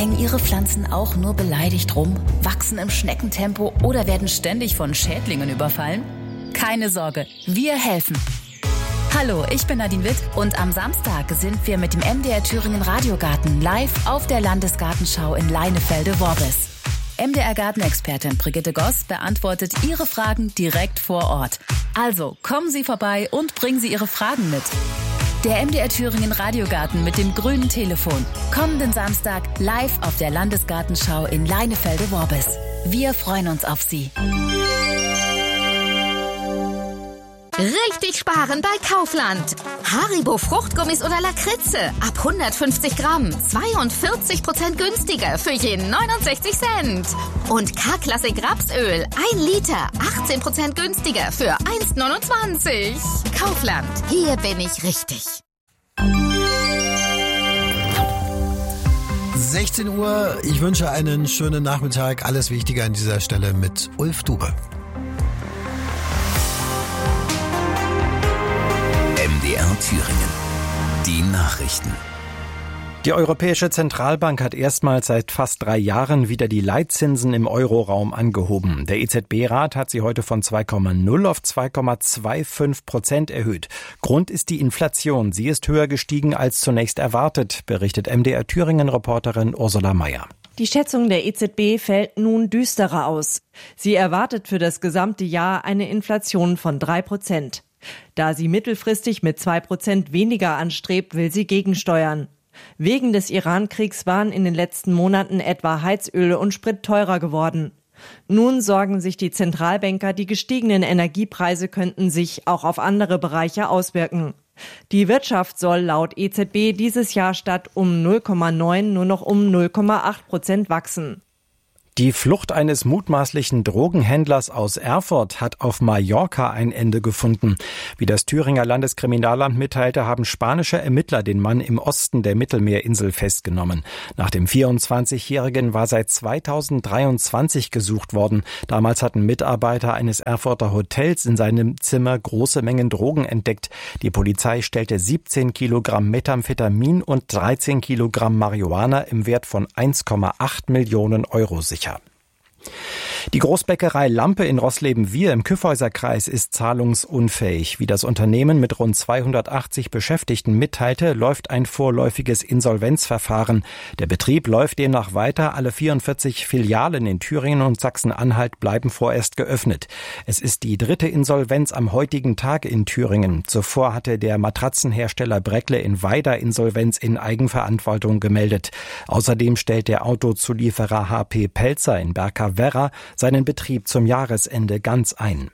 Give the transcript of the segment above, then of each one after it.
Hängen Ihre Pflanzen auch nur beleidigt rum, wachsen im Schneckentempo oder werden ständig von Schädlingen überfallen? Keine Sorge, wir helfen. Hallo, ich bin Nadine Witt und am Samstag sind wir mit dem MDR Thüringen Radiogarten live auf der Landesgartenschau in Leinefelde-Worbis. MDR-Gartenexpertin Brigitte Goss beantwortet Ihre Fragen direkt vor Ort. Also kommen Sie vorbei und bringen Sie Ihre Fragen mit. Der MDR Thüringen Radiogarten mit dem grünen Telefon. Kommenden Samstag live auf der Landesgartenschau in Leinefelde-Worbis. Wir freuen uns auf Sie. Richtig sparen bei Kaufland. Haribo Fruchtgummis oder Lakritze ab 150 Gramm. 42% günstiger für je 69 Cent. Und K-Klassik Rapsöl 1 Liter 18% günstiger für 1,29. Kaufland, hier bin ich richtig. 16 Uhr, ich wünsche einen schönen Nachmittag. Alles Wichtige an dieser Stelle mit Ulf Dube. MDR Thüringen. Die Nachrichten. Die Europäische Zentralbank hat erstmals seit fast 3 Jahren wieder die Leitzinsen im Euroraum angehoben. Der EZB-Rat hat sie heute von 2,0 auf 2,25% erhöht. Grund ist die Inflation. Sie ist höher gestiegen als zunächst erwartet, berichtet MDR Thüringen-Reporterin Ursula Mayer. Die Schätzung der EZB fällt nun düsterer aus. Sie erwartet für das gesamte Jahr eine Inflation von 3%. Da sie mittelfristig mit 2% weniger anstrebt, will sie gegensteuern. Wegen des Iran-Kriegs waren in den letzten Monaten etwa Heizöl und Sprit teurer geworden. Nun sorgen sich die Zentralbanker, die gestiegenen Energiepreise könnten sich auch auf andere Bereiche auswirken. Die Wirtschaft soll laut EZB dieses Jahr statt um 0,9 nur noch um 0,8% wachsen. Die Flucht eines mutmaßlichen Drogenhändlers aus Erfurt hat auf Mallorca ein Ende gefunden. Wie das Thüringer Landeskriminalamt mitteilte, haben spanische Ermittler den Mann im Osten der Mittelmeerinsel festgenommen. Nach dem 24-Jährigen war seit 2023 gesucht worden. Damals hatten Mitarbeiter eines Erfurter Hotels in seinem Zimmer große Mengen Drogen entdeckt. Die Polizei stellte 17 Kilogramm Methamphetamin und 13 Kilogramm Marihuana im Wert von 1,8 Millionen Euro sicher. Die Großbäckerei Lampe in Roßleben-Wihr im Kyffhäuserkreis ist zahlungsunfähig. Wie das Unternehmen mit rund 280 Beschäftigten mitteilte, läuft ein vorläufiges Insolvenzverfahren. Der Betrieb läuft demnach weiter. Alle 44 Filialen in Thüringen und Sachsen-Anhalt bleiben vorerst geöffnet. Es ist die 3. Insolvenz am heutigen Tag in Thüringen. Zuvor hatte der Matratzenhersteller Breckle in Weida Insolvenz in Eigenverantwortung gemeldet. Außerdem stellt der Autozulieferer HP Pelzer in Berka-Werra seinen Betrieb zum Jahresende ganz ein.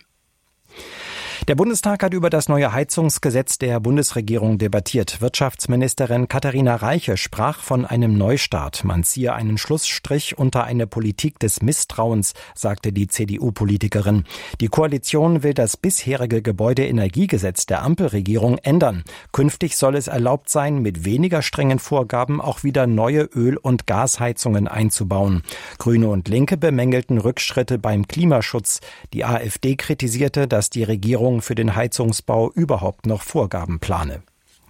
Der Bundestag hat über das neue Heizungsgesetz der Bundesregierung debattiert. Wirtschaftsministerin Katharina Reiche sprach von einem Neustart. Man ziehe einen Schlussstrich unter eine Politik des Misstrauens, sagte die CDU-Politikerin. Die Koalition will das bisherige Gebäudeenergiegesetz der Ampelregierung ändern. Künftig soll es erlaubt sein, mit weniger strengen Vorgaben auch wieder neue Öl- und Gasheizungen einzubauen. Grüne und Linke bemängelten Rückschritte beim Klimaschutz. Die AfD kritisierte, dass die Regierung für den Heizungsbau überhaupt noch Vorgaben plane.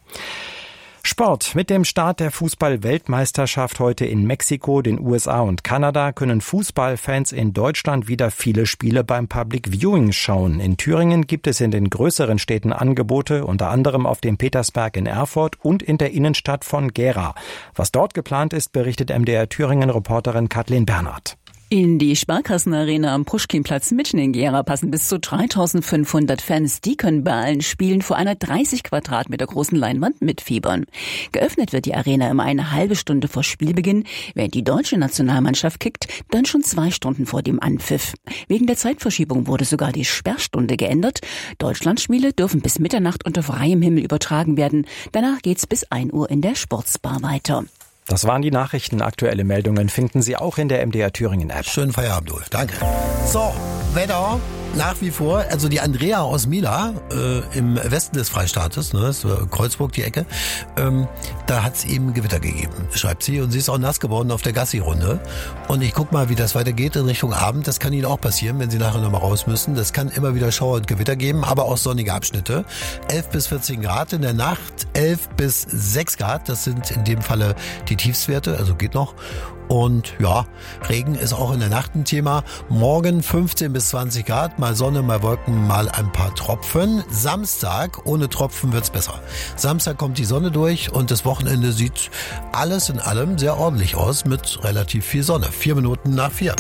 Sport. Mit dem Start der Fußball-Weltmeisterschaft heute in Mexiko, den USA und Kanada können Fußballfans in Deutschland wieder viele Spiele beim Public Viewing schauen. In Thüringen gibt es in den größeren Städten Angebote, unter anderem auf dem Petersberg in Erfurt und in der Innenstadt von Gera. Was dort geplant ist, berichtet MDR Thüringen-Reporterin Kathleen Bernhard. In die Sparkassenarena am Puschkinplatz mitten in Gera passen bis zu 3500 Fans. Die können bei allen Spielen vor einer 30 Quadratmeter großen Leinwand mitfiebern. Geöffnet wird die Arena immer eine halbe Stunde vor Spielbeginn. Während die deutsche Nationalmannschaft kickt, dann schon 2 Stunden vor dem Anpfiff. Wegen der Zeitverschiebung wurde sogar die Sperrstunde geändert. Deutschlandspiele dürfen bis Mitternacht unter freiem Himmel übertragen werden. Danach geht's bis 1 Uhr in der Sportsbar weiter. Das waren die Nachrichten. Aktuelle Meldungen finden Sie auch in der MDR Thüringen App. Schönen Feierabend, Ulf. Danke. So, Wetter nach wie vor. Also die Andrea aus Mila im Westen des Freistaates, ne, ist Kreuzburg die Ecke, da hat es eben Gewitter gegeben, schreibt sie. Und sie ist auch nass geworden auf der Gassi-Runde. Und ich guck mal, wie das weitergeht in Richtung Abend. Das kann Ihnen auch passieren, wenn Sie nachher nochmal raus müssen. Das kann immer wieder Schauer und Gewitter geben, aber auch sonnige Abschnitte. 11 bis 14 Grad, in der Nacht 11 bis 6 Grad. Das sind in dem Falle die Tiefstwerte, also geht noch. Und ja, Regen ist auch in der Nacht ein Thema. Morgen 15 bis 20 Grad, mal Sonne, mal Wolken, mal ein paar Tropfen. Samstag, ohne Tropfen wird's besser. Samstag kommt die Sonne durch und das Wochenende sieht alles in allem sehr ordentlich aus mit relativ viel Sonne. 4:04.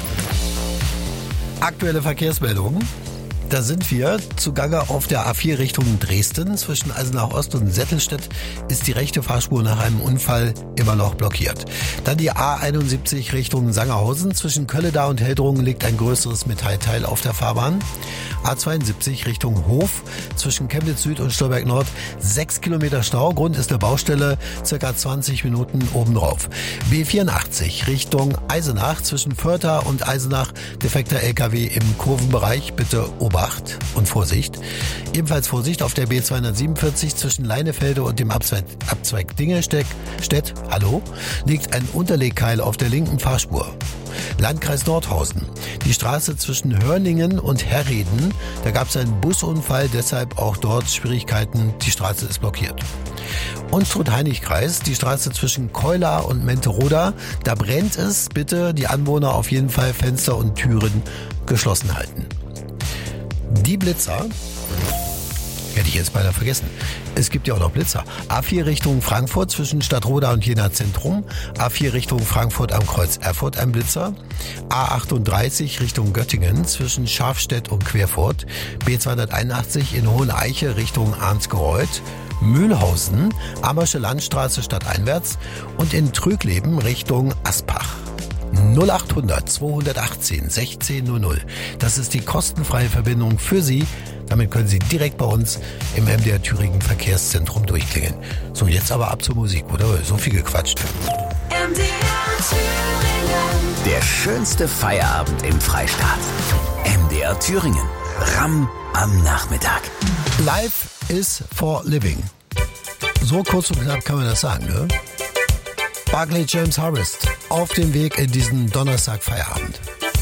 Aktuelle Verkehrsmeldungen. Da sind wir zugange auf der A4 Richtung Dresden. Zwischen Eisenach Ost und Settelstedt ist die rechte Fahrspur nach einem Unfall immer noch blockiert. Dann die A71 Richtung Sangerhausen. Zwischen Kölleda und Heldrungen liegt ein größeres Metallteil auf der Fahrbahn. A72 Richtung Hof. Zwischen Chemnitz Süd und Stolberg Nord 6 Kilometer Stau. Grund ist eine Baustelle, circa 20 Minuten obendrauf. B84 Richtung Eisenach. Zwischen Vörtha und Eisenach defekter LKW im Kurvenbereich. Bitte Obacht und Vorsicht. Ebenfalls Vorsicht auf der B247 zwischen Leinefelde und dem Abzweig Dingelstedt, liegt ein Unterlegkeil auf der linken Fahrspur. Landkreis Nordhausen. Die Straße zwischen Hörningen und Herreden, da gab es einen Busunfall, deshalb auch dort Schwierigkeiten. Die Straße ist blockiert. Unstrut-Heinig-Kreis, die Straße zwischen Keular und Menteroda, da brennt es. Bitte die Anwohner auf jeden Fall Fenster und Türen geschlossen halten. Die Blitzer, hätte ich jetzt beinahe vergessen. Es gibt ja auch noch Blitzer. A4 Richtung Frankfurt zwischen Stadtroda und Jena Zentrum. A4 Richtung Frankfurt am Kreuz Erfurt ein Blitzer. A38 Richtung Göttingen zwischen Schafstedt und Querfurt. B281 in Hoheneiche Richtung Arnsgereuth. Mühlhausen, Ammersche Landstraße stadteinwärts und in Trügleben Richtung Aspach. 0800 218 1600. Das ist die kostenfreie Verbindung für Sie. Damit können Sie direkt bei uns im MDR Thüringen Verkehrszentrum durchklingeln. So, jetzt aber ab zur Musik, oder? So viel gequatscht. MDR Thüringen. Der schönste Feierabend im Freistaat. MDR Thüringen. Ram am Nachmittag. Life is for living. So kurz und knapp kann man das sagen, ne? Barclay James Harvest auf dem Weg in diesen Donnerstag Feierabend.